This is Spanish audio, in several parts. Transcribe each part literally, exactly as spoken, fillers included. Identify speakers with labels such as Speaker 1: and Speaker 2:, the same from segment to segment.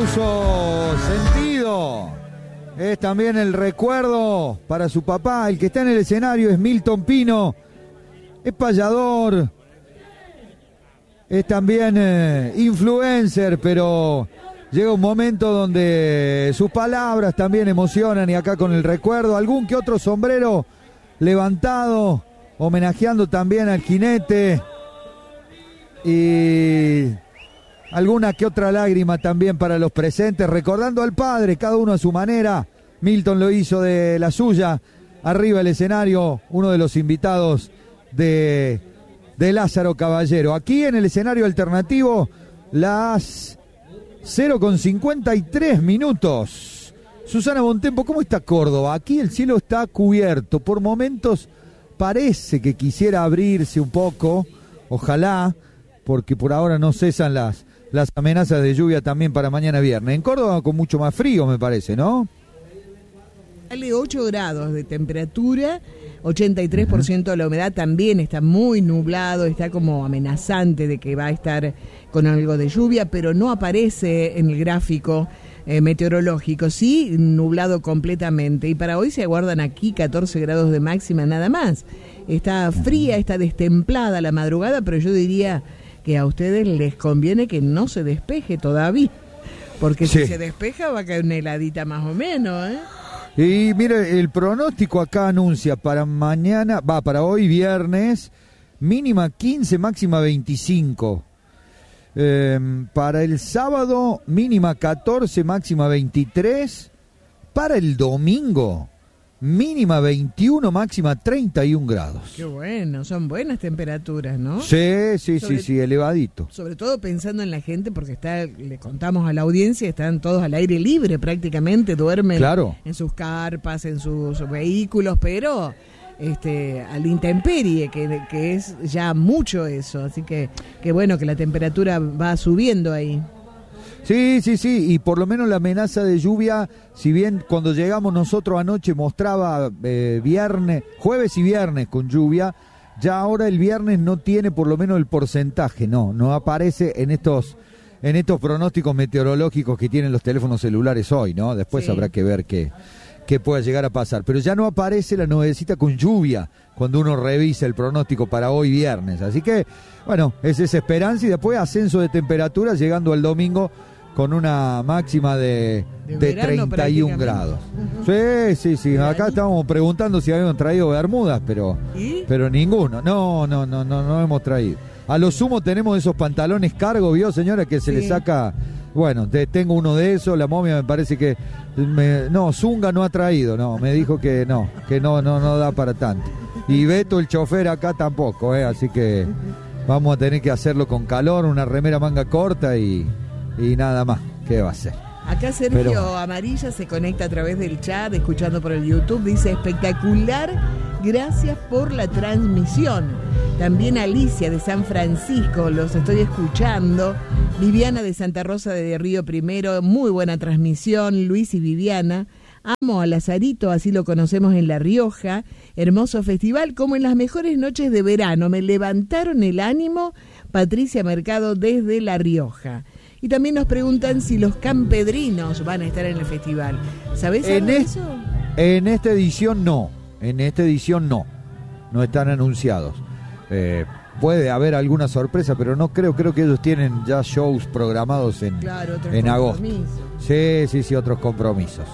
Speaker 1: aplauso sentido. Es también el recuerdo para su papá. El que está en el escenario es Milton Pino. Es payador. Es también eh, influencer, pero llega un momento donde sus palabras también emocionan, y acá con el recuerdo, algún que otro sombrero levantado, homenajeando también al jinete, y alguna que otra lágrima también para los presentes, recordando al padre, cada uno a su manera. Milton lo hizo de la suya. Arriba el escenario, uno de los invitados de, de Lázaro Caballero. Aquí en el escenario alternativo, las cero con cincuenta y tres minutos. Susana Bontempo, ¿cómo está Córdoba? Aquí el cielo está cubierto. Por momentos parece que quisiera abrirse un poco. Ojalá, porque por ahora no cesan las, las amenazas de lluvia también para mañana viernes. En Córdoba con mucho más frío, me parece, ¿no?
Speaker 2: Sale ocho grados de temperatura, ochenta y tres por ciento de la humedad, también está muy nublado, está como amenazante de que va a estar con algo de lluvia, pero no aparece en el gráfico eh, meteorológico, sí, nublado completamente. Y para hoy se aguardan aquí catorce grados de máxima nada más. Está fría, está destemplada la madrugada, pero yo diría que a ustedes les conviene que no se despeje todavía, porque sí, si se despeja va a caer una heladita más o menos, ¿eh?
Speaker 1: Y mire, el pronóstico acá anuncia para mañana, va, para hoy viernes, mínima quince, máxima veinticinco. Eh, para el sábado, mínima catorce, máxima veintitrés. Para el domingo, mínima veintiuno, máxima treinta y un grados.
Speaker 2: Qué bueno, son buenas temperaturas, ¿no?
Speaker 1: Sí, sí,
Speaker 2: sobre,
Speaker 1: sí, sí, elevadito.
Speaker 2: Sobre todo pensando en la gente, porque está, le contamos a la audiencia, están todos al aire libre prácticamente, duermen
Speaker 1: claro.
Speaker 2: en sus carpas, en sus vehículos, pero este, al intemperie, que, que es ya mucho eso, así que qué bueno que la temperatura va subiendo ahí.
Speaker 1: Sí, sí, sí, y por lo menos la amenaza de lluvia, si bien cuando llegamos nosotros anoche mostraba eh, viernes, jueves y viernes con lluvia, ya ahora el viernes no tiene por lo menos el porcentaje, no, no aparece en estos en estos pronósticos meteorológicos que tienen los teléfonos celulares hoy, ¿no? Después sí. Habrá que ver qué, qué pueda llegar a pasar, pero ya no aparece la nubecita con lluvia cuando uno revisa el pronóstico para hoy viernes, así que, bueno, es esa esperanza, y después ascenso de temperatura llegando al domingo con una máxima de, de, de treinta y un grados. Uh-huh. Sí, sí, sí. Acá estábamos preguntando si habíamos traído bermudas, pero ¿Y? pero ninguno. No, no, no, no, no hemos traído. A lo sumo tenemos esos pantalones cargo, ¿vio, señora? Que se sí. le saca. Bueno, te, tengo uno de esos. La momia me parece que me, no, Zunga no ha traído, no. Me dijo que no, que no, no, no da para tanto. Y Beto, el chofer, acá tampoco, ¿eh? Así que vamos a tener que hacerlo con calor, una remera manga corta y Y nada más, ¿qué va a hacer?
Speaker 2: Acá Sergio
Speaker 1: Pero...
Speaker 2: Amarilla se conecta a través del chat, escuchando por el YouTube, dice espectacular, gracias por la transmisión. También Alicia de San Francisco, los estoy escuchando. Viviana de Santa Rosa de Río Primero, muy buena transmisión. Luis y Viviana, amo a Lazarito, así lo conocemos en La Rioja. Hermoso festival, como en las mejores noches de verano, me levantaron el ánimo. Patricia Mercado desde La Rioja. Y también nos preguntan si los campedrinos van a estar en el festival. ¿Sabés algo de eso?
Speaker 1: En esta edición no. En esta edición no. No están anunciados. Eh, puede haber alguna sorpresa, pero no creo. Creo que ellos tienen ya shows programados en,
Speaker 2: claro,
Speaker 1: en agosto. Sí, sí, sí, otros compromisos.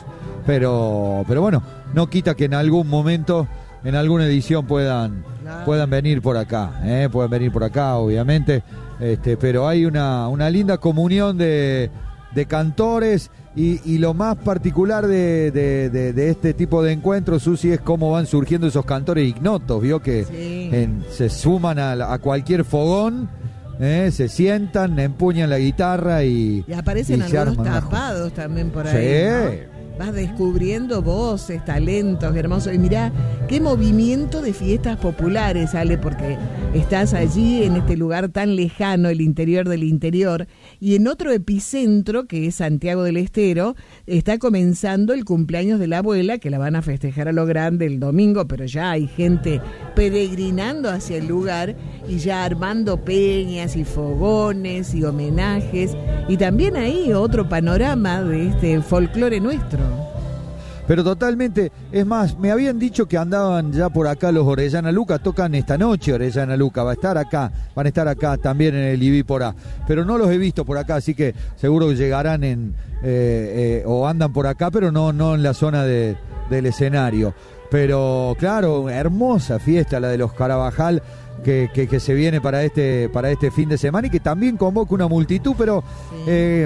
Speaker 1: Pero, pero bueno, no quita que en algún momento, en alguna edición puedan, claro. puedan venir por acá. ¿eh? Pueden venir por acá, obviamente. Este, pero hay una, una linda comunión de, de cantores y, y lo más particular de, de, de, de este tipo de encuentros, Susi, es cómo van surgiendo esos cantores ignotos, vio que sí. en, se suman a, a cualquier fogón, eh, se sientan, empuñan la guitarra y,
Speaker 2: y aparecen y algunos tapados también por ahí, sí. ¿no? Vas descubriendo voces, talentos hermosos. Y mirá, qué movimiento de fiestas populares sale, porque estás allí en este lugar tan lejano, el interior del interior, y en otro epicentro, que es Santiago del Estero, está comenzando el cumpleaños de la abuela, que la van a festejar a lo grande el domingo, pero ya hay gente peregrinando hacia el lugar y ya armando peñas y fogones y homenajes, y también ahí otro panorama de este folclore nuestro.
Speaker 1: Pero totalmente, es más, me habían dicho que andaban ya por acá los Orellana Luca, tocan esta noche Orellana Luca, va a estar acá, van a estar acá también en el Ibípora, pero no los he visto por acá, así que seguro que llegarán en eh, eh, o andan por acá, pero no, no en la zona de, del escenario. Pero claro, hermosa fiesta la de los Carabajal que, que, que se viene para este, para este fin de semana y que también convoca una multitud, pero sí. eh,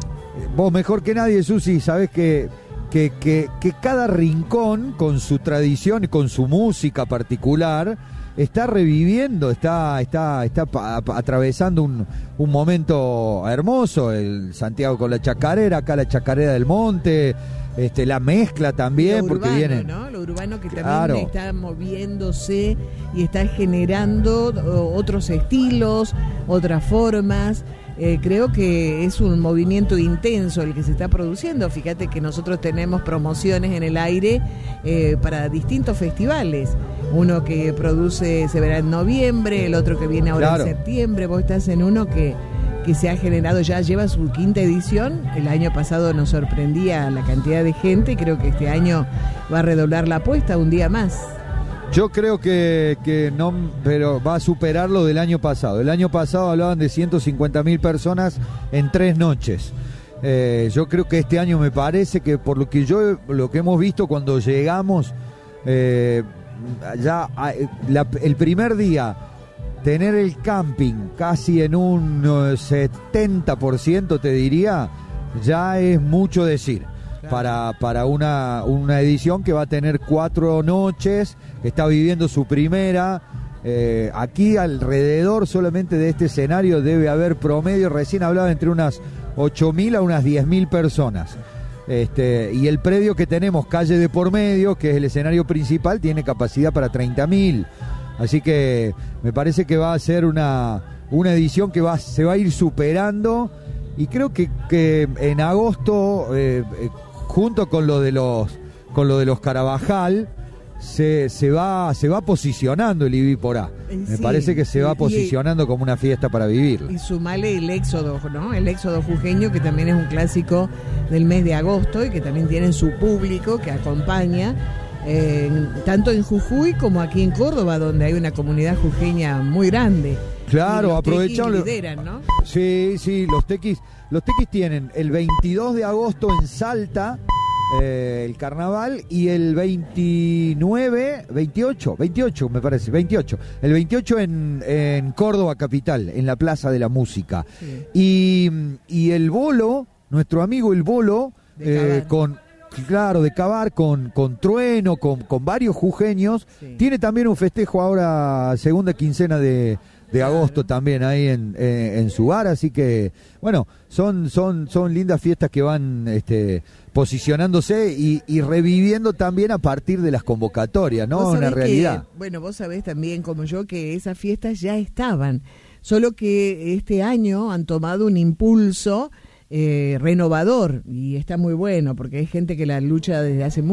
Speaker 1: vos mejor que nadie, Susi, sabés que Que, que, que cada rincón, con su tradición y con su música particular, está reviviendo, está, está, está pa, pa, atravesando un, un momento hermoso. El Santiago con la chacarera, acá la chacarera del monte, este, la mezcla también,
Speaker 2: lo
Speaker 1: porque
Speaker 2: urbano,
Speaker 1: vienen.
Speaker 2: ¿no? Lo urbano que también
Speaker 1: claro.
Speaker 2: está moviéndose y está generando otros estilos, otras formas. Eh, creo que es un movimiento intenso el que se está produciendo. Fíjate que nosotros tenemos promociones en el aire eh, para distintos festivales. Uno que produce, se verá en noviembre, el otro que viene ahora claro. en septiembre. Vos estás en uno que, que se ha generado, ya lleva su quinta edición. El año pasado nos sorprendía la cantidad de gente y creo que este año va a redoblar la apuesta un día más.
Speaker 1: Yo creo que, que no, pero va a superar lo del año pasado. El año pasado hablaban de ciento cincuenta mil personas en tres noches. Eh, yo creo que este año me parece que por lo que yo, lo que hemos visto cuando llegamos, eh, ya la, el primer día tener el camping casi en un setenta por ciento, te diría, ya es mucho decir. Para, para una, una edición que va a tener cuatro noches, que está viviendo su primera. Eh, aquí alrededor solamente de este escenario debe haber promedio, recién hablaba entre unas ocho mil a unas diez mil personas. Este, y el predio que tenemos, calle de por medio, que es el escenario principal, tiene capacidad para treinta mil. Así que me parece que va a ser una, una edición que va, se va a ir superando. Y creo que, que en agosto, eh, eh, junto con lo de los con lo de los Carabajal, se, se va se va posicionando el Ibípora. Me sí, parece que se va posicionando y, como una fiesta para vivirla.
Speaker 2: Y sumale el éxodo, ¿no? El éxodo jujeño, que también es un clásico del mes de agosto y que también tiene su público que acompaña, eh, tanto en Jujuy como aquí en Córdoba, donde hay una comunidad jujeña muy grande.
Speaker 1: Claro, aprovechando.
Speaker 2: Lideran, ¿no?
Speaker 1: Sí, sí, los tequis, los tequis tienen el veintidós de agosto en Salta, eh, el carnaval, y el veintinueve, veintiocho, veintiocho me parece, veintiocho, el veintiocho en, en Córdoba capital, en la Plaza de la Música. Sí. Y, y el Bolo, nuestro amigo el Bolo, eh, con claro, de Cabar, con, con Trueno, con, con varios jujeños, sí. Tiene también un festejo ahora, segunda quincena de de agosto claro. También ahí en, en, en su bar, así que bueno, son son son lindas fiestas que van este, posicionándose y, y reviviendo también a partir de las convocatorias, ¿no? Una realidad.
Speaker 2: Que, bueno, vos sabés también como yo que esas fiestas ya estaban, solo que este año han tomado un impulso eh, renovador y está muy bueno porque hay gente que la lucha desde hace mucho